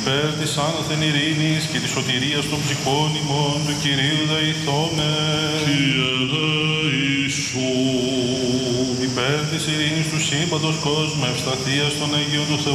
Υπέρ της άνωθεν ειρήνης και της σωτηρίας των ψυχών ημών του Κυρίου δεηθώμε. Κύριε δεήσου. Υπέρ της ειρήνης του σύμπαντος κόσμου, ευσταθίας των Αγίων του Θεού